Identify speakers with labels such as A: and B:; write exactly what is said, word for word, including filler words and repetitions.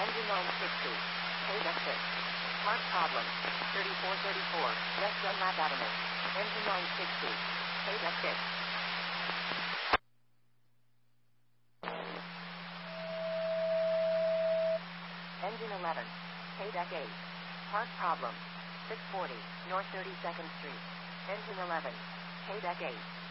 A: Engine nine sixty. Paid exit. Part problem. thirty-four thirty-four. West Dunlap Avenue. Engine nine sixty. Paid exit. Engine eleven. Paid deck eight. Part problem. six forty. North thirty-second Street. Engine eleven. Paid deck eight.